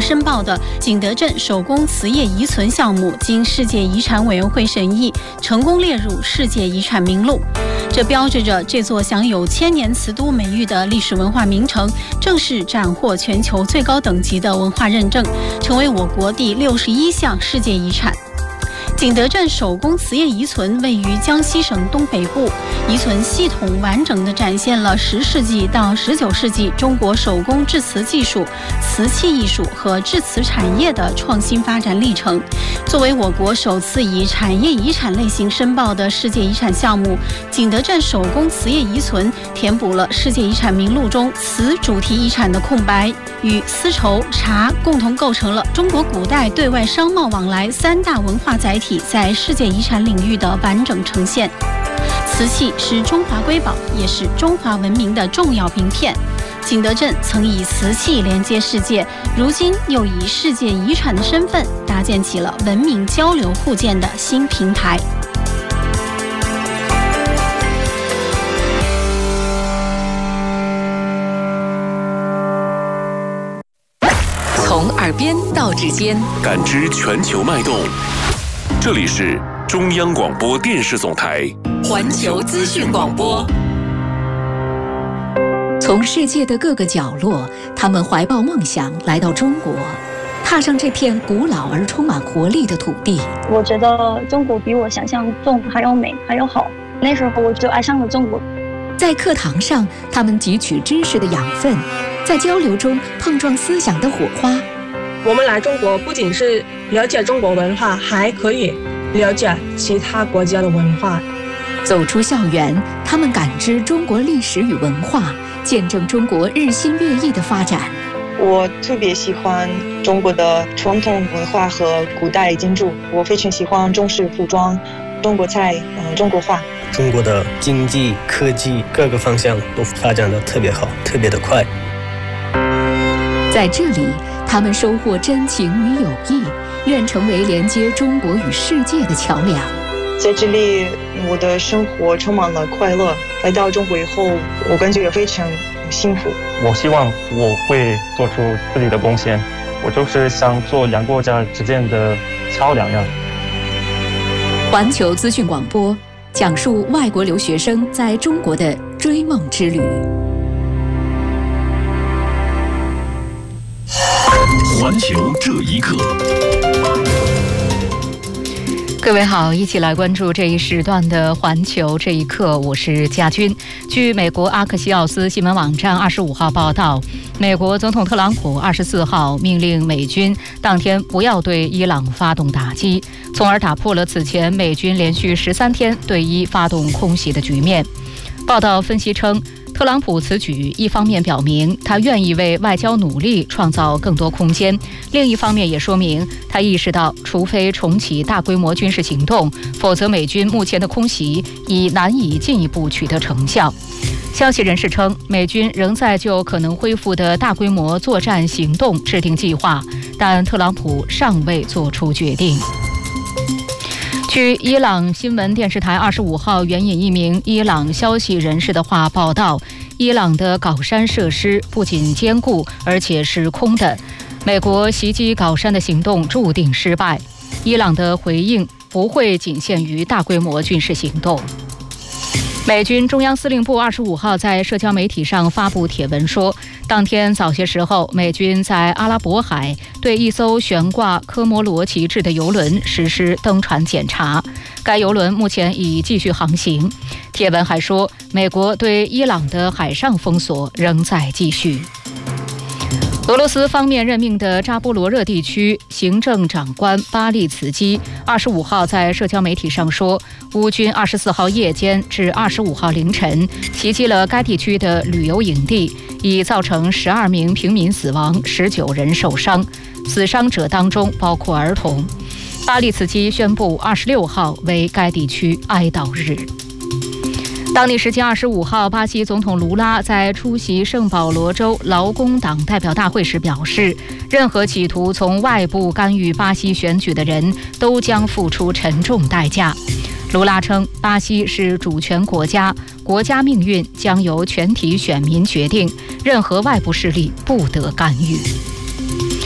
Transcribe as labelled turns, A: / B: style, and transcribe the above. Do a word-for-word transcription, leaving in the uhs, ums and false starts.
A: 申报的景德镇手工瓷业遗存项目，经世界遗产委员会审议，成功列入世界遗产名录。这标志着这座享有千年瓷都美誉的历史文化名城，正式斩获全球最高等级的文化认证，成为我国第六十一项世界遗产。景德镇手工瓷业遗存位于江西省东北部，遗存系统完整地展现了十世纪到十九世纪中国手工制瓷技术、瓷器艺术和制瓷产业的创新发展历程。作为我国首次以产业遗产类型申报的世界遗产项目，景德镇手工瓷业遗存填补了世界遗产名录中瓷主题遗产的空白，与丝绸、茶共同构成了中国古代对外商贸往来三大文化载体在世界遗产领域的完整呈现。瓷器是中华瑰宝，也是中华文明的重要名片。景德镇曾以瓷器连接世界，如今又以世界遗产的身份搭建起了文明交流互鉴的新平台。
B: 从耳边到指尖，
C: 感知全球脉动。这里是中央广播电视总台
B: 环球资讯广播。从世界的各个角落，他们怀抱梦想来到中国，踏上这片古老而充满活力的土地。
D: 我觉得中国比我想象中还要美，还要好。那时候我就爱上了中国。
B: 在课堂上，他们汲取知识的养分，在交流中碰撞思想的火花。
E: 我们来中国不仅是了解中国文化，还可以了解其他国家的文化。
B: 走出校园，他们感知中国历史与文化，见证中国日新月异的发展。
F: 我特别喜欢中国的传统文化和古代建筑，我非常喜欢中式服装、中国菜、呃、中国画。
G: 中国的经济、科技各个方向都发展得特别好，特别的快。
B: 在这里，他们收获真情与友谊，愿成为连接中国与世界的桥梁。
F: 在这里，我的生活充满了快乐。来到中国以后，我感觉非常幸福。
H: 我希望我会做出自己的贡献，我就是想做两个国家之间的桥梁呀。
B: 环球资讯广播讲述外国留学生在中国的追梦之旅。
C: 环球这一刻。
I: 各位好，一起来关注这一时段的环球这一刻，我是佳君。据美国阿克西奥斯新闻网站二十五号报道，美国总统特朗普二十四号命令美军当天不要对伊朗发动打击，从而打破了此前美军连续十三天对伊发动空袭的局面。报道分析称，特朗普此举一方面表明他愿意为外交努力创造更多空间，另一方面也说明他意识到，除非重启大规模军事行动，否则美军目前的空袭已难以进一步取得成效。消息人士称，美军仍在就可能恢复的大规模作战行动制定计划，但特朗普尚未做出决定。据伊朗新闻电视台二十五号援引一名伊朗消息人士的话报道，伊朗的镐山设施不仅坚固，而且是空的。美国袭击镐山的行动注定失败。伊朗的回应不会仅限于大规模军事行动。美军中央司令部二十五号在社交媒体上发布帖文说，当天早些时候，美军在阿拉伯海对一艘悬挂科摩罗旗帜的油轮实施登船检查，该油轮目前已继续航行。帖文还说，美国对伊朗的海上封锁仍在继续。俄罗斯方面任命的扎波罗热地区行政长官巴利茨基二十五号在社交媒体上说，乌军二十四号夜间至二十五号凌晨袭击了该地区的旅游营地，已造成十二名平民死亡，十九人受伤，死伤者当中包括儿童。巴利茨基宣布二十六号为该地区哀悼日。当地时间二十五号，巴西总统卢拉在出席圣保罗州劳工党代表大会时表示，任何企图从外部干预巴西选举的人都将付出沉重代价。卢拉称，巴西是主权国家，国家命运将由全体选民决定，任何外部势力不得干预。